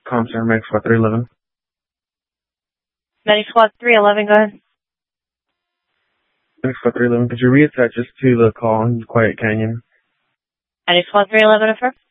Comcenter Medic Squad 311. Medic Squad 311, go ahead. Medic Squad 311, could you reattach us to the call in Quiet Canyon? Medic Squad 311, affirm.